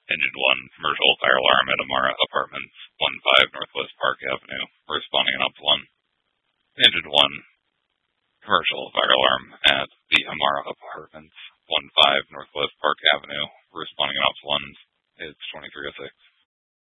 Engine 1, commercial fire alarm at Amara Apartments, 15 Northwest Park Avenue, responding on option 1. Engine 1, commercial fire alarm at the Amara Apartments, 15 Northwest Park Avenue, responding on option 1. It's 2306.